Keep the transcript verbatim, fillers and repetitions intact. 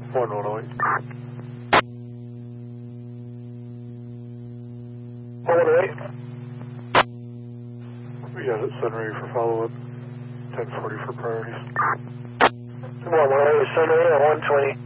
one one oh eight. one one oh eight. We got it, send ready for follow-up. ten forty for priorities. one one oh eight, send ready at one twenty.